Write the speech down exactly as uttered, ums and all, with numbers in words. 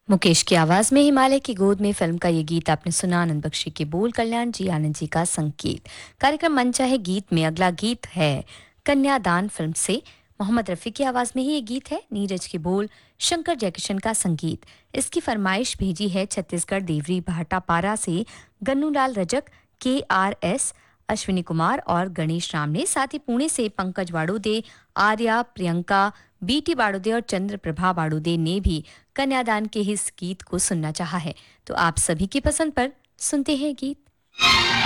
मुकेश की आवाज में हिमालय की गोद में फिल्म का ये गीत आपने सुना। आनंद बख्शी के बोल, कल्याण जी आनंद जी का संगीत। कार्यक्रम मंचा है गीत में अगला गीत है कन्यादान फिल्म से। मोहम्मद रफी की आवाज में ही ये गीत है, नीरज के बोल, शंकर जयकिशन का संगीत। इसकी फरमाइश भेजी है छत्तीसगढ़ देवरी भाटापारा से गन्नूलाल रजक, के आर एस, अश्विनी कुमार और गणेश राम ने। साथ ही पुणे से पंकज बाड़ोदे, आर्या, प्रियंका, बीटी बाड़ोदे और चंद्र प्रभा बाड़ोदे ने भी कन्यादान के इस गीत को सुनना चाहा है। तो आप सभी की पसंद पर सुनते हैं गीत।